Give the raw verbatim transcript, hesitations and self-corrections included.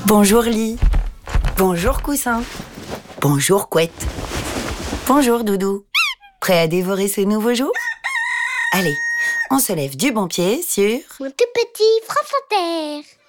Bonjour lit. Bonjour coussin. Bonjour couette. Bonjour doudou. Prêt à dévorer ce nouveau jour? Allez, on se lève du bon pied sur... Mon tout petit France Inter.